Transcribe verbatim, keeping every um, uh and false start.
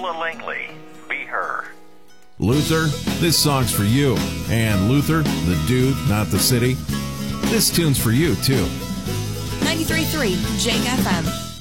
Priscilla Langley, Be Her. Luther, this song's for you. And Luther, the dude, not the city, this tune's for you, too. ninety-three point three Jake F M.